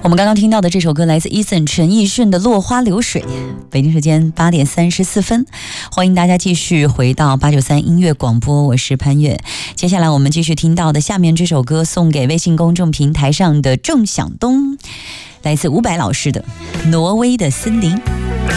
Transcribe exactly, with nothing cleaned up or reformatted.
我们刚刚听到的这首歌来自 Eason 陈奕迅的《落花流水》。北京时间八点三十四分，欢迎大家继续回到八九三音乐广播，我是潘越。接下来我们继续听到的下面这首歌，送给微信公众平台上的郑晓东，来自伍佰老师的《挪威的森林》。